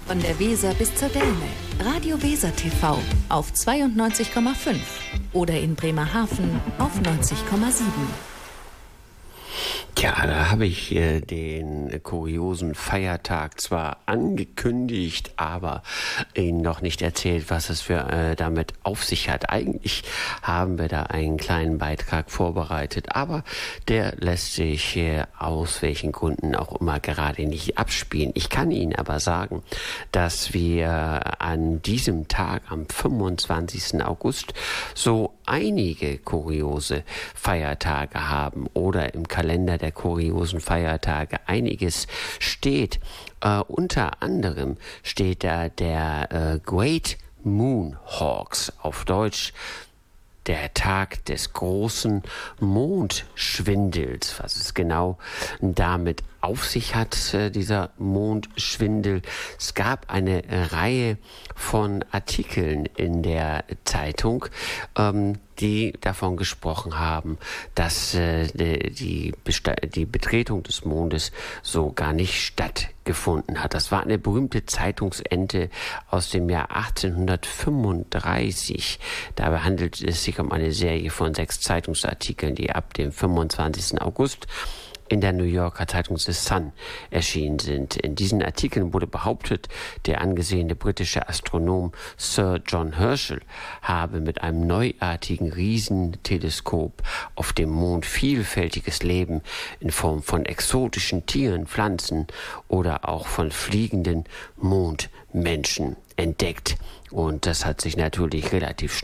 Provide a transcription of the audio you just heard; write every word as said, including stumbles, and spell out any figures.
Von der Weser bis zur Delme. Radio Weser T V auf zweiundneunzig Komma fünf oder in Bremerhaven auf neunzig Komma sieben. Tja, da habe ich äh, den kuriosen Feiertag zwar angekündigt, aber Ihnen noch nicht erzählt, was es für äh, damit auf sich hat. Eigentlich haben wir da einen kleinen Beitrag vorbereitet, aber der lässt sich äh, aus welchen Gründen auch immer gerade nicht abspielen. Ich kann Ihnen aber sagen, dass wir an diesem Tag, am fünfundzwanzigsten August, so einige kuriose Feiertage haben oder im Kalender der kuriosen Feiertage einiges steht. Äh, unter anderem steht da der äh, Great Moon Hawks, auf Deutsch der Tag des großen Mondschwindels. Was es genau damit auf sich hat, äh, dieser Mondschwindel. Es gab eine Reihe von Artikeln in der Zeitung, ähm, die davon gesprochen haben, dass äh, die, Besta- die Betretung des Mondes so gar nicht stattgefunden hat. Das war eine berühmte Zeitungsente aus dem Jahr achtzehnhundertfünfunddreißig. Dabei handelt es sich um eine Serie von sechs Zeitungsartikeln, die ab dem fünfundzwanzigsten August in der New Yorker Zeitung The Sun erschienen sind. In diesen Artikeln wurde behauptet, der angesehene britische Astronom Sir John Herschel habe mit einem neuartigen Riesenteleskop auf dem Mond vielfältiges Leben in Form von exotischen Tieren, Pflanzen oder auch von fliegenden Mondmenschen entdeckt. Und das hat sich natürlich relativ schnell